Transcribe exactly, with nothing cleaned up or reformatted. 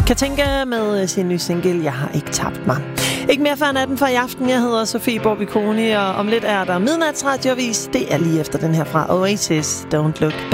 Katinka med sin nye single, Jeg har ikke tabt mig. Ikke mere før natten for i aften. Jeg hedder Sofie Borbiconi, og om lidt er der midnatsradioavis. Det er lige efter den her fra Oasis, Don't Look Back.